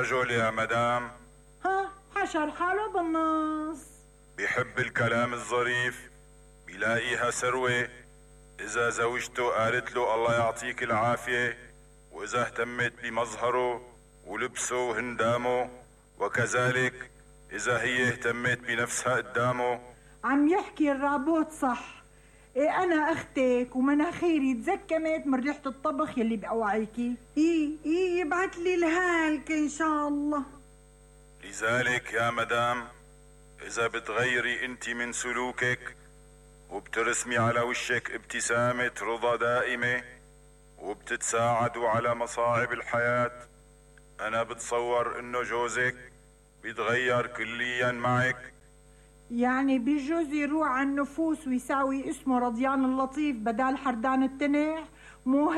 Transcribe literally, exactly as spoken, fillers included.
رجل يا مدام ها حشر حاله بالنص، بيحب الكلام الظريف، بيلاقيها ثروة إذا زوجته قالت له الله يعطيك العافية، وإذا اهتمت بمظهره ولبسه وهندامه، وكذلك إذا هي اهتمت بنفسها قدامه. عم يحكي الرابوت صح. إيه أنا أختك ومناخيري تزكمت من ريحة الطبخ يلي بأوعيكي. إيه إيه يبعت لي الهالك إن شاء الله. لذلك يا مدام إذا بتغيري أنت من سلوكك وبترسمي على وشك ابتسامة رضا دائمة وبتتساعدوا على مصاعب الحياة، أنا بتصور إنه جوزك بيتغير كليا معك. يعني بيجوز يروح عن النفوس ويساوي اسمه رضيان اللطيف بدال حردان التنح؟ مو